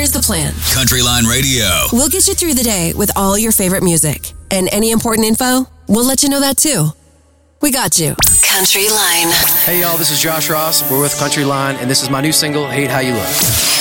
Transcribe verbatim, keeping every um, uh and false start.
Here's the plan. Country Line Radio. We'll get you through the day with all your favorite music. And any important info, we'll let you know that too. We got you. Country Line. Hey y'all, this is Josh Ross. We're with Country Line, and this is my new single, Hate How You Look.